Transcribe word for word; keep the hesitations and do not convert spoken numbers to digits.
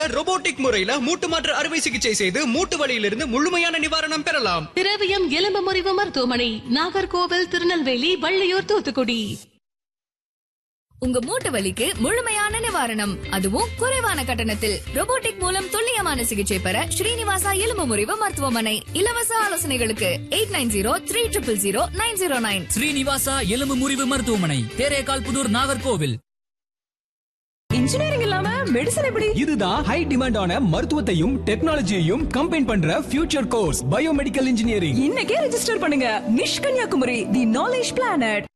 Robotic முறையில மூட்டு மாற்று அறுவை சிகிச்சை செய்து மூட்டு வலியிலிருந்து முழுமையான நிவாரணம் பெறலாம். திரவியம் எலும்பு முறிவு மருத்துவமனை, நாகர்கோவில், திருநெல்வேலி, வள்ளியூர், தூத்துக்குடி. உங்க மூட்டு வலிக்கு முழுமையான நிவாரணம், அதுவும் குறைவான கட்டணத்தில். ரோபோட்டிக் மூலம் துல்லியமான சிகிச்சை பெற ஸ்ரீனிவாசா எலும்பு முறிவு மருத்துவமனை. இலவச ஆலோசனைகளுக்கு eight nine zero three triple zero nine zero nine. Srinivasa எலும்பு முறிவு மருத்துவமனை, தேரேகால் புதூர், நாகர்கோவில். இன்ஜினியரிங் இல்லாம மெடிசன் எப்படி? இதுதான் ஹை டிமாண்டான மருத்துவத்தையும் டெக்னாலஜியையும் கம்பைன் பண்ற ஃபியூச்சர் கோர்ஸ் பயோமெடிக்கல் இன்ஜினியரிங். இன்னைக்கே ரெஜிஸ்டர் பண்ணுங்க. நிஷ் கன்னியாகுமரி, தி நாலேஜ் பிளானட்.